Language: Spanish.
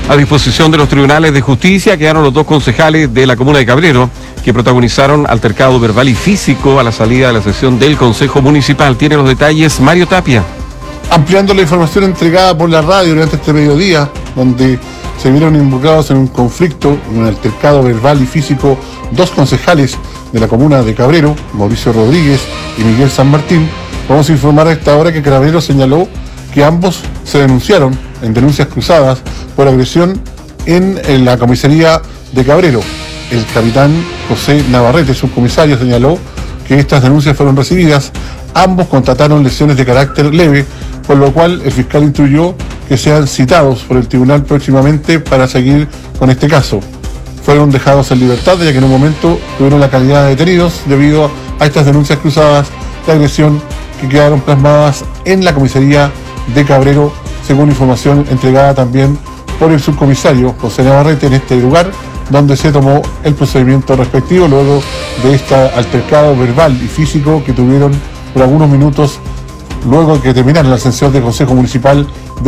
A disposición de los tribunales de justicia quedaron los dos concejales de la comuna de Cabrero, que protagonizaron altercado verbal y físico a la salida de la sesión del Consejo Municipal. Tiene los detalles Mario Tapia. Ampliando la información entregada por la radio durante este mediodía, donde se vieron involucrados en un conflicto, en un altercado verbal y físico, dos concejales de la comuna de Cabrero, Mauricio Rodríguez y Miguel San Martín. Vamos a informar a esta hora que Cabrero señaló que ambos se denunciaron en denuncias cruzadas por agresión en la comisaría de Cabrero. El capitán José Navarrete, subcomisario, señaló que estas denuncias fueron recibidas. Ambos constataron lesiones de carácter leve, por lo cual el fiscal instruyó que sean citados por el tribunal próximamente para seguir con este caso. Fueron dejados en libertad, ya que en un momento tuvieron la calidad de detenidos debido a estas denuncias cruzadas de agresión que quedaron plasmadas en la comisaría de Cabrero, según información entregada también por el subcomisario José Navarrete en este lugar, donde se tomó el procedimiento respectivo luego de este altercado verbal y físico que tuvieron por algunos minutos luego de que terminara la sesión del Consejo Municipal